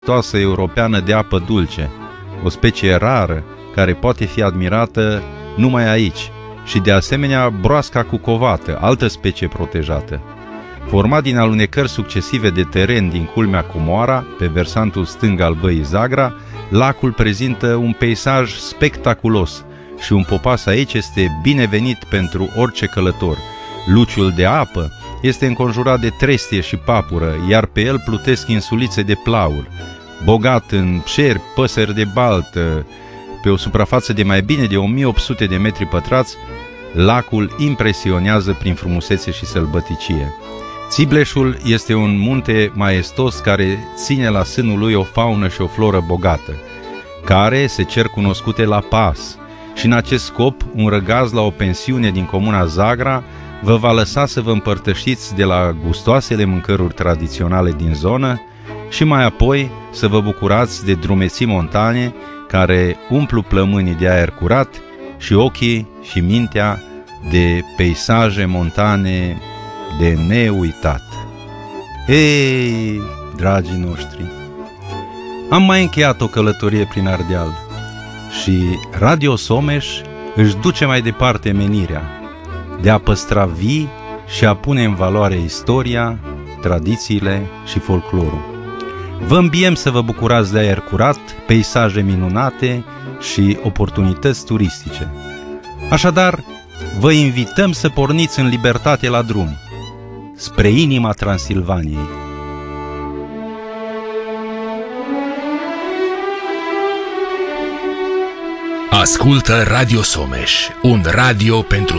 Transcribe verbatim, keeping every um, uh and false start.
toasă europeană de apă dulce, o specie rară care poate fi admirată numai aici, și de asemenea broasca cucovată, altă specie protejată. Format din alunecări succesive de teren din culmea Comoara, pe versantul stâng al băii Zagra, lacul prezintă un peisaj spectaculos și un popas aici este binevenit pentru orice călător. Luciul de apă este înconjurat de trestie și papură, iar pe el plutesc insulițe de plaur. Bogat în șerpi, păsări de baltă, pe o suprafață de mai bine de o mie opt sute de metri pătrați, lacul impresionează prin frumusețe și sălbăticie. Țibleșul este un munte maestos care ține la sânul lui o faună și o floră bogată, care se cer cunoscute la pas, și în acest scop un răgaz la o pensiune din comuna Zagra vă va lăsa să vă împărtășiți de la gustoasele mâncăruri tradiționale din zonă și mai apoi să vă bucurați de drumeții montane care umplu plămânii de aer curat și ochii și mintea de peisaje montane de neuitat. Ei, dragii noștri, am mai încheiat o călătorie prin Ardeal și Radio Someș își duce mai departe menirea de a păstra vii și a pune în valoare istoria, tradițiile și folclorul. Vă îmbiem să vă bucurați de aer curat, peisaje minunate și oportunități turistice. Așadar, vă invităm să porniți în libertate la drum, spre inima Transilvaniei. Ascultă Radio Someș, un radio pentru